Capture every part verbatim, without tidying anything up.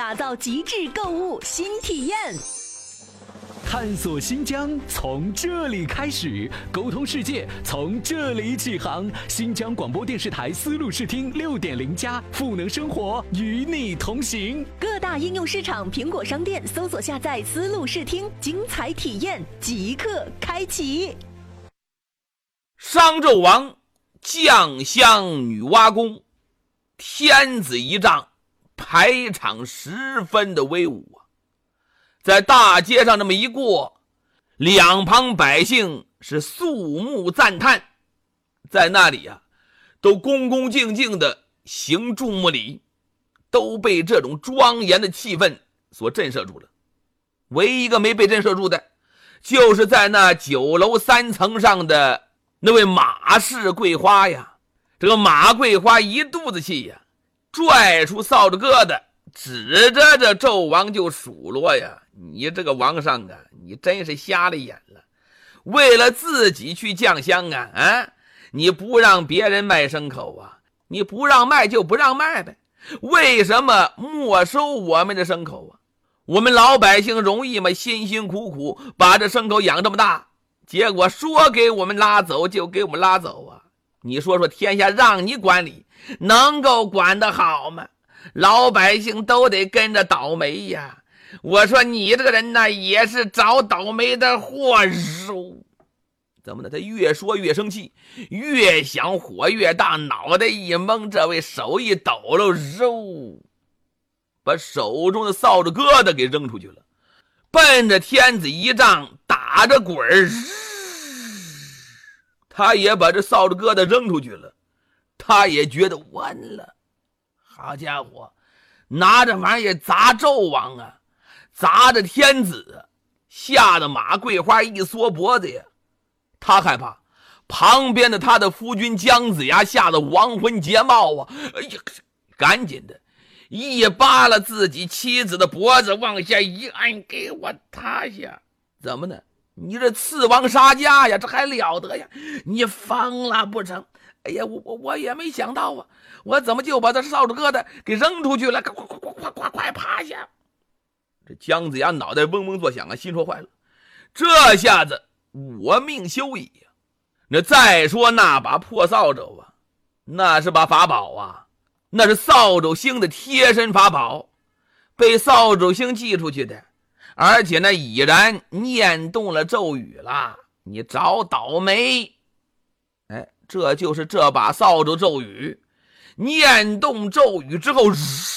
打造极致购物新体验。 探索新疆从这里开始，沟通世界从这里起航。新疆广播电视台丝路视听 六点零 加赋能生活，与你同行。 各大应用市场苹果商店搜索下载丝路视听，精彩体验即刻开启。 商纣王将相女娲宫，天子仪仗，排场十分的威武啊！在大街上这么一过，两旁百姓是肃穆赞叹，在那里啊，都恭恭敬敬的行注目礼，都被这种庄严的气氛所震慑住了。唯一一个没被震慑住的，就是在那九楼三层上的那位马氏桂花呀。这个马桂花一肚子气呀，拽出扫帚疙瘩，指着这纣王就数落呀：你这个王上啊，你真是瞎了眼了！为了自己去酱香啊，啊，你不让别人卖牲口啊，你不让卖就不让卖呗，为什么没收我们的牲口啊？我们老百姓容易吗？辛辛苦苦把这牲口养这么大，结果说给我们拉走就给我们拉走啊！你说说天下让你管理，能够管得好吗？老百姓都得跟着倒霉呀！我说你这个人呢，也是找倒霉的祸肉。怎么呢？他越说越生气，越想火越大，脑袋一蒙，这位手一抖了，肉把手中的扫帚疙瘩给扔出去了，奔着天子仪仗打着滚儿，他也把这扫帚疙瘩扔出去了，他也觉得完了。好家伙，拿着玩意儿砸纣王啊，砸着天子，吓得马桂花一缩脖子呀。他害怕旁边的他的夫君姜子牙吓得亡魂皆冒啊！哎呀，赶紧的一扒拉自己妻子的脖子，往下一按，给我塌下！怎么呢？你这刺王杀家呀，这还了得呀？你疯了不成？哎呀，我我我也没想到啊，我怎么就把这扫帚疙瘩给扔出去了？快快快快快快趴下！这姜子牙脑袋嗡嗡作响啊，心说坏了，这下子我命休矣呀！那再说那把破扫帚啊，那是把法宝啊，那是扫帚星的贴身法宝，被扫帚星寄出去的，而且那已然念动了咒语了，你找倒霉！哎，这就是这把扫帚咒语，念动咒语之后，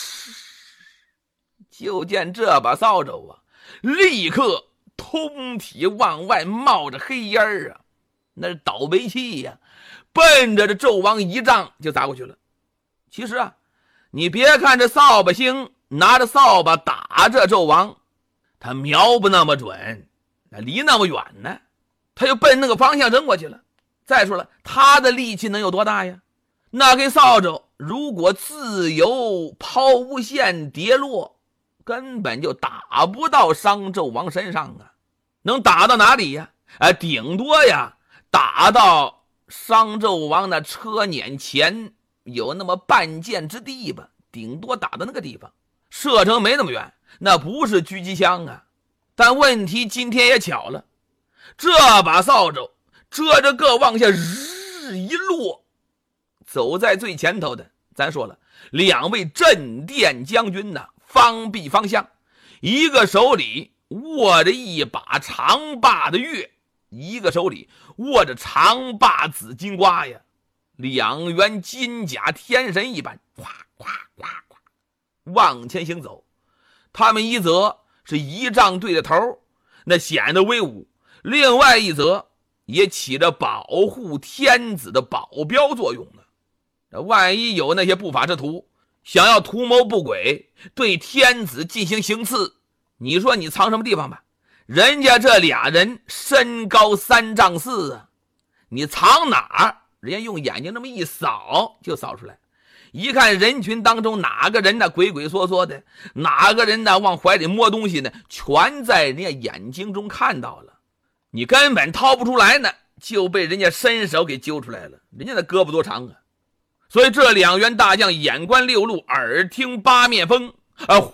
就见这把扫帚啊，立刻通体往外冒着黑烟儿啊，那是倒霉气呀，奔着这纣王仪仗就砸过去了。其实啊，你别看这扫把星拿着扫把打这纣王，他瞄不那么准，那离那么远呢，他就奔那个方向扔过去了。再说了，他的力气能有多大呀？那根扫帚如果自由抛物线跌落，根本就打不到商纣王身上啊，能打到哪里呀？哎，顶多呀，打到商纣王那车辇前有那么半箭之地吧，顶多打到那个地方，射程没那么远，那不是狙击枪啊。但问题今天也巧了，这把扫帚遮着个往下日一落，走在最前头的，咱说了，两位镇殿将军呐，方必方向，一个手里握着一把长把的钺，一个手里握着长把紫金瓜呀，两员金甲天神一般，咵咵咵咵往前行走。他们一则是仪仗队的头，那显得威武；另外一则也起着保护天子的保镖作用呢。万一有那些不法之徒想要图谋不轨，对天子进行行刺，你说你藏什么地方吧？人家这俩人身高三丈四啊，你藏哪儿？人家用眼睛这么一扫就扫出来，一看人群当中哪个人呢鬼鬼祟祟的，哪个人呢往怀里摸东西呢，全在人家眼睛中看到了，你根本掏不出来呢，就被人家伸手给揪出来了，人家的胳膊多长啊！所以这两员大将眼观六路，耳听八面风，呃